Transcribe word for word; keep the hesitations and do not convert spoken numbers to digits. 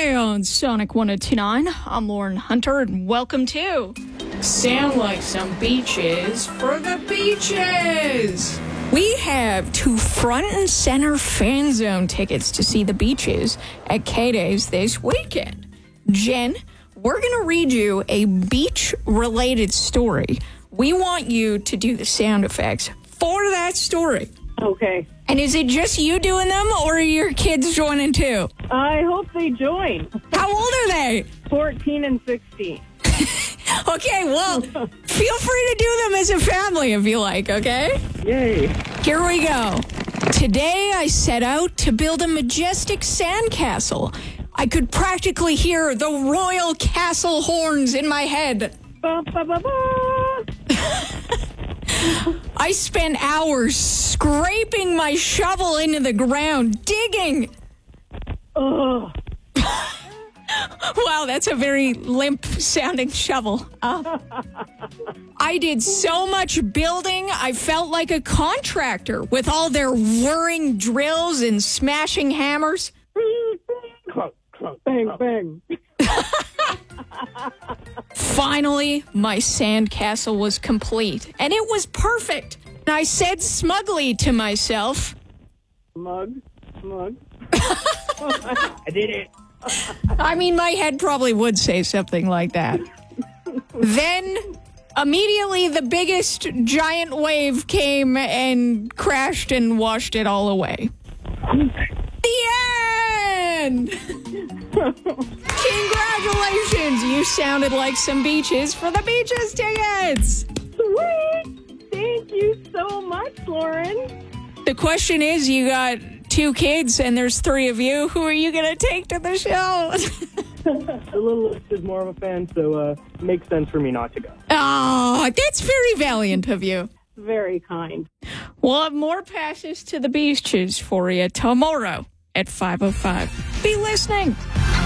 Today on Sonic one oh two nine, I'm Lauren Hunter, and welcome to Sound Like Some Beaches for the Beaches. We have two front and center fan zone tickets to see the Beaches at K-Days this weekend. Jen, we're going to read you a beach-related story. We want you to do the sound effects for that story. Okay. And is it just you doing them, or are your kids joining too? I hope they join. How old are they? fourteen and sixteen. Okay, well, feel free to do them as a family if you like, okay? Yay. Here we go. Today I set out to build a majestic sandcastle. I could practically hear the royal castle horns in my head. Ba, ba, ba, ba. I spent hours scraping my shovel into the ground, digging. Ugh. Wow, that's a very limp-sounding shovel. Uh, I did so much building, I felt like a contractor with all their whirring drills and smashing hammers. Clunk, clunk, bang, bang. Finally, my sandcastle was complete, and it was perfect. And I said smugly to myself, Smug, smug. I did it. I mean, my head probably would say something like that. Then, immediately, the biggest giant wave came and crashed and washed it all away. The end! Congratulations! You sounded like some beaches for the Beaches tickets! Sweet! Thank you so much, Lauren. The question is, you got two kids and there's three of you. Who are you going to take to the show? The littlest is more of a fan, so uh, it makes sense for me not to go. Oh, that's very valiant of you. Very kind. We'll have more passes to the Beaches for you tomorrow at five oh five. Be listening.